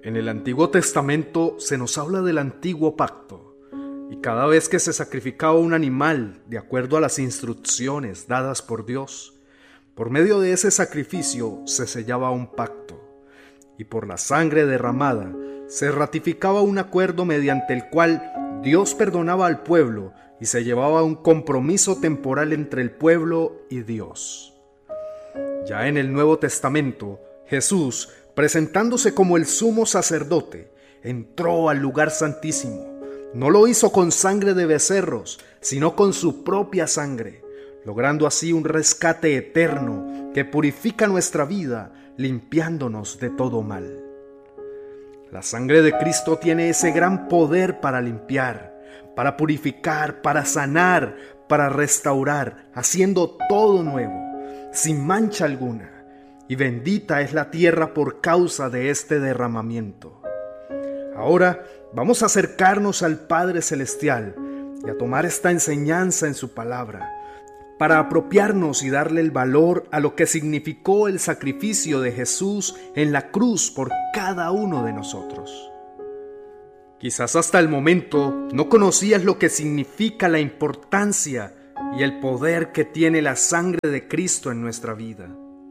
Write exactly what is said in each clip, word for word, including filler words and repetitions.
En el Antiguo Testamento se nos habla del antiguo pacto, y cada vez que se sacrificaba un animal de acuerdo a las instrucciones dadas por Dios, por medio de ese sacrificio se sellaba un pacto, y por la sangre derramada se ratificaba un acuerdo mediante el cual Dios perdonaba al pueblo y se llevaba un compromiso temporal entre el pueblo y Dios. Ya en el Nuevo Testamento, Jesús, presentándose como el sumo sacerdote, entró al lugar santísimo. No lo hizo con sangre de becerros, sino con su propia sangre, logrando así un rescate eterno que purifica nuestra vida, limpiándonos de todo mal. La sangre de Cristo tiene ese gran poder para limpiar, para purificar, para sanar, para restaurar, haciendo todo nuevo, sin mancha alguna. Y bendita es la tierra por causa de este derramamiento. Ahora vamos a acercarnos al Padre Celestial y a tomar esta enseñanza en su palabra, para apropiarnos y darle el valor a lo que significó el sacrificio de Jesús en la cruz por cada uno de nosotros. Quizás hasta el momento no conocías lo que significa la importancia y el poder que tiene la sangre de Cristo en nuestra vida.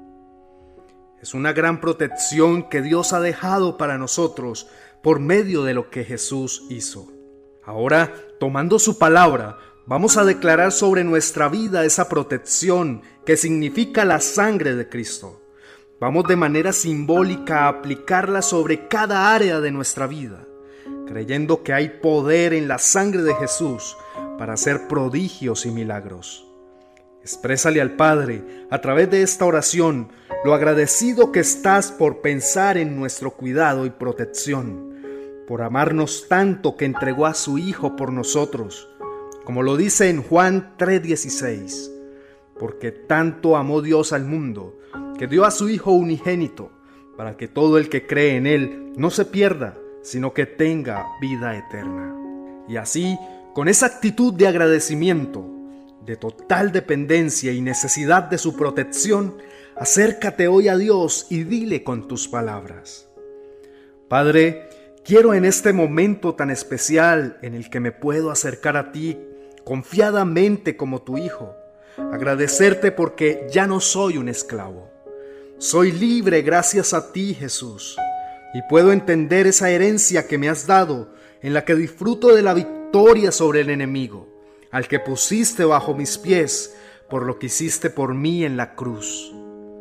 Es una gran protección que Dios ha dejado para nosotros por medio de lo que Jesús hizo. Ahora, tomando su palabra, vamos a declarar sobre nuestra vida esa protección que significa la sangre de Cristo. Vamos de manera simbólica a aplicarla sobre cada área de nuestra vida, creyendo que hay poder en la sangre de Jesús para hacer prodigios y milagros. Exprésale al Padre, a través de esta oración, lo agradecido que estás por pensar en nuestro cuidado y protección, por amarnos tanto que entregó a su Hijo por nosotros, como lo dice en Juan tres dieciséis, porque tanto amó Dios al mundo, que dio a su Hijo unigénito, para que todo el que cree en Él no se pierda, sino que tenga vida eterna. Y así, con esa actitud de agradecimiento, de total dependencia y necesidad de su protección, acércate hoy a Dios y dile con tus palabras: Padre, quiero en este momento tan especial en el que me puedo acercar a ti confiadamente como tu Hijo, agradecerte porque ya no soy un esclavo. Soy libre gracias a ti, Jesús, y puedo entender esa herencia que me has dado, en la que disfruto de la victoria sobre el enemigo, al que pusiste bajo mis pies por lo que hiciste por mí en la cruz.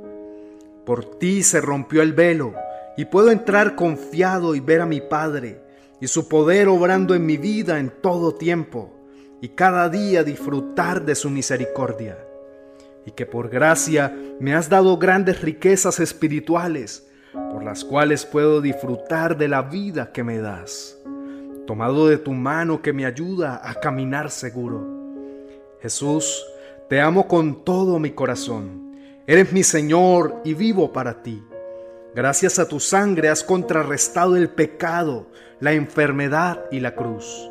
Por ti se rompió el velo y puedo entrar confiado y ver a mi Padre y su poder obrando en mi vida en todo tiempo, y cada día disfrutar de su misericordia, y que por gracia me has dado grandes riquezas espirituales por las cuales puedo disfrutar de la vida que me das, tomado de tu mano que me ayuda a caminar seguro. Jesús, te amo con todo mi corazón. Eres mi Señor y vivo para ti. Gracias a tu sangre has contrarrestado el pecado, la enfermedad y la cruz.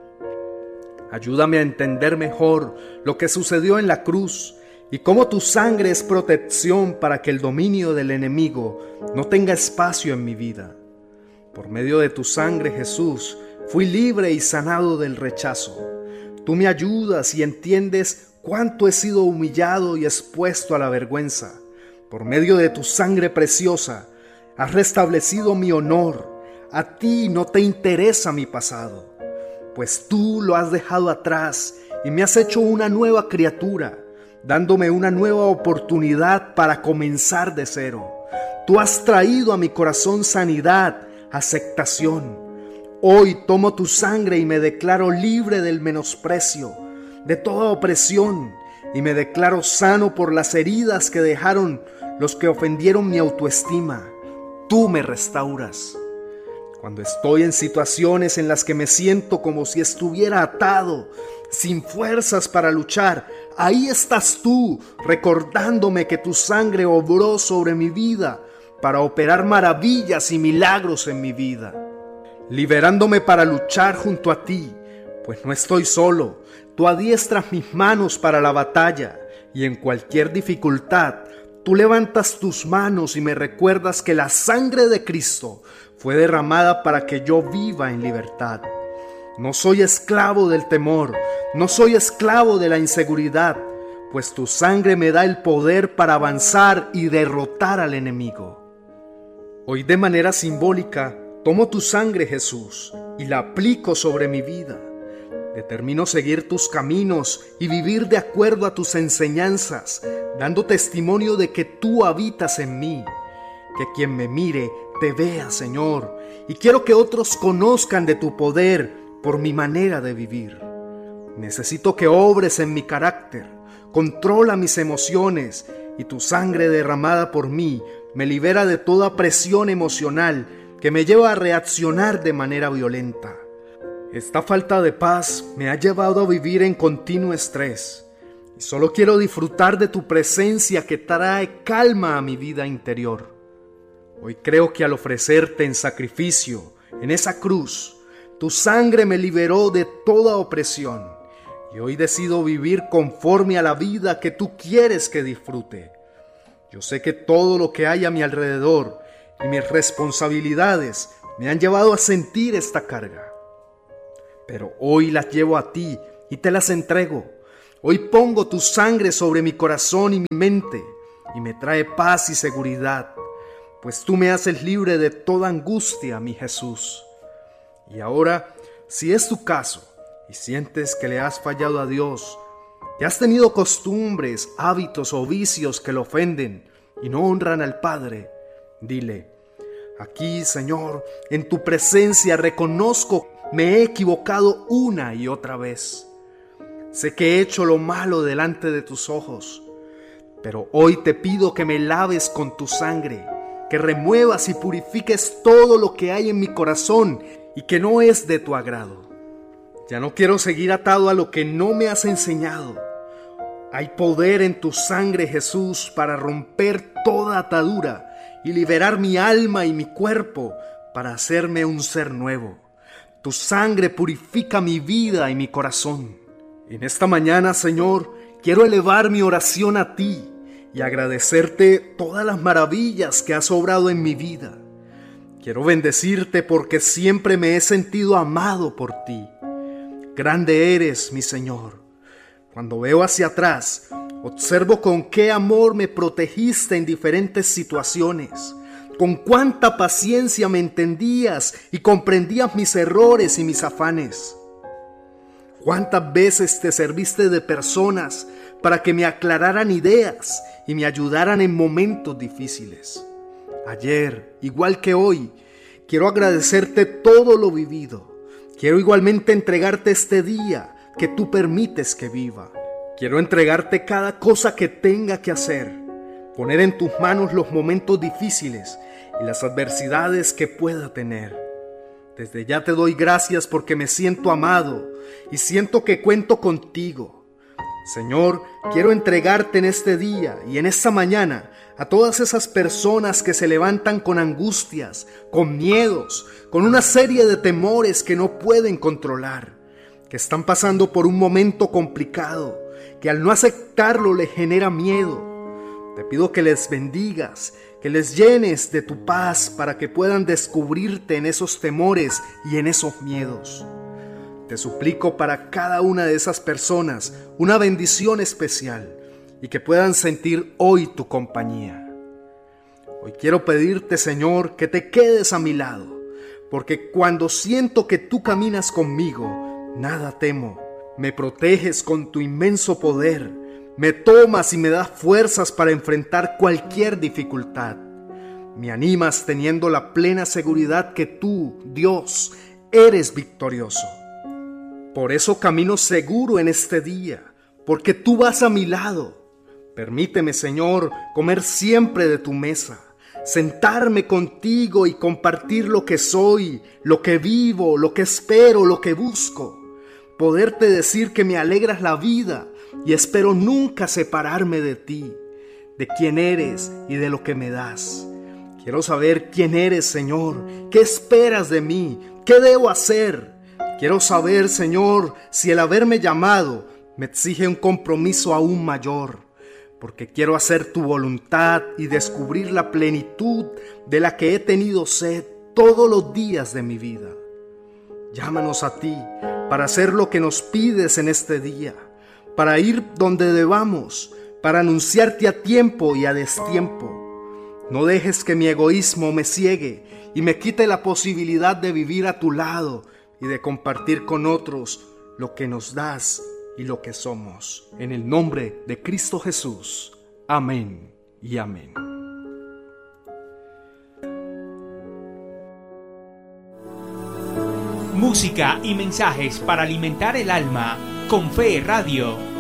Ayúdame a entender mejor lo que sucedió en la cruz y cómo tu sangre es protección para que el dominio del enemigo no tenga espacio en mi vida. Por medio de tu sangre, Jesús, fui libre y sanado del rechazo. Tú me ayudas y entiendes cuánto he sido humillado y expuesto a la vergüenza. Por medio de tu sangre preciosa, has restablecido mi honor. A ti no te interesa mi pasado, pues tú lo has dejado atrás y me has hecho una nueva criatura, dándome una nueva oportunidad para comenzar de cero. Tú has traído a mi corazón sanidad, aceptación. Hoy tomo tu sangre y me declaro libre del menosprecio, de toda opresión, y me declaro sano por las heridas que dejaron los que ofendieron mi autoestima. Tú me restauras. Cuando estoy en situaciones en las que me siento como si estuviera atado, sin fuerzas para luchar, ahí estás tú, recordándome que tu sangre obró sobre mi vida para operar maravillas y milagros en mi vida, liberándome para luchar junto a ti, pues no estoy solo. Tú adiestras mis manos para la batalla y en cualquier dificultad tú levantas tus manos y me recuerdas que la sangre de Cristo fue derramada para que yo viva en libertad. No soy esclavo del temor, no soy esclavo de la inseguridad, pues tu sangre me da el poder para avanzar y derrotar al enemigo. Hoy de manera simbólica tomo tu sangre, Jesús, y la aplico sobre mi vida. Determino seguir tus caminos y vivir de acuerdo a tus enseñanzas, dando testimonio de que tú habitas en mí. Que quien me mire te vea, Señor, y quiero que otros conozcan de tu poder por mi manera de vivir. Necesito que obres en mi carácter, controla mis emociones, y tu sangre derramada por mí me libera de toda presión emocional que me lleva a reaccionar de manera violenta. Esta falta de paz me ha llevado a vivir en continuo estrés y solo quiero disfrutar de tu presencia que trae calma a mi vida interior. Hoy creo que al ofrecerte en sacrificio, en esa cruz, tu sangre me liberó de toda opresión y hoy decido vivir conforme a la vida que tú quieres que disfrute. Yo sé que todo lo que hay a mi alrededor y mis responsabilidades me han llevado a sentir esta carga. Pero hoy las llevo a ti y te las entrego. Hoy pongo tu sangre sobre mi corazón y mi mente y me trae paz y seguridad, pues tú me haces libre de toda angustia, mi Jesús. Y ahora, si es tu caso y sientes que le has fallado a Dios, que has tenido costumbres, hábitos o vicios que lo ofenden y no honran al Padre, dile: aquí, Señor, en tu presencia reconozco me he equivocado una y otra vez. Sé que he hecho lo malo delante de tus ojos, pero hoy te pido que me laves con tu sangre, que remuevas y purifiques todo lo que hay en mi corazón y que no es de tu agrado. Ya no quiero seguir atado a lo que no me has enseñado. Hay poder en tu sangre, Jesús, para romper toda atadura y liberar mi alma y mi cuerpo para hacerme un ser nuevo. Tu sangre purifica mi vida y mi corazón. En esta mañana, Señor, quiero elevar mi oración a ti y agradecerte todas las maravillas que has obrado en mi vida. Quiero bendecirte porque siempre me he sentido amado por ti. Grande eres, mi Señor. Cuando veo hacia atrás, observo con qué amor me protegiste en diferentes situaciones, con cuánta paciencia me entendías y comprendías mis errores y mis afanes. Cuántas veces te serviste de personas para que me aclararan ideas y me ayudaran en momentos difíciles. Ayer, igual que hoy, quiero agradecerte todo lo vivido. Quiero igualmente entregarte este día que tú permites que viva. Quiero entregarte cada cosa que tenga que hacer, poner en tus manos los momentos difíciles y las adversidades que pueda tener. Desde ya te doy gracias porque me siento amado y siento que cuento contigo. Señor, quiero entregarte en este día y en esta mañana a todas esas personas que se levantan con angustias, con miedos, con una serie de temores que no pueden controlar, que están pasando por un momento complicado, que al no aceptarlo les genera miedo. Te pido que les bendigas, que les llenes de tu paz para que puedan descubrirte en esos temores y en esos miedos. Te suplico para cada una de esas personas una bendición especial y que puedan sentir hoy tu compañía. Hoy quiero pedirte, Señor, que te quedes a mi lado, porque cuando siento que tú caminas conmigo, nada temo. Me proteges con tu inmenso poder, me tomas y me das fuerzas para enfrentar cualquier dificultad. Me animas teniendo la plena seguridad que tú, Dios, eres victorioso. Por eso camino seguro en este día, porque tú vas a mi lado. Permíteme, Señor, comer siempre de tu mesa, sentarme contigo y compartir lo que soy, lo que vivo, lo que espero, lo que busco. Poderte decir que me alegras la vida y espero nunca separarme de ti, de quién eres y de lo que me das. Quiero saber quién eres, Señor, qué esperas de mí, qué debo hacer. Quiero saber, Señor, si el haberme llamado me exige un compromiso aún mayor, porque quiero hacer tu voluntad y descubrir la plenitud de la que he tenido sed todos los días de mi vida. Llámanos a ti para hacer lo que nos pides en este día, para ir donde debamos, para anunciarte a tiempo y a destiempo. No dejes que mi egoísmo me ciegue y me quite la posibilidad de vivir a tu lado y de compartir con otros lo que nos das y lo que somos. En el nombre de Cristo Jesús. Amén y amén. Música y mensajes para alimentar el alma con Fe Radio.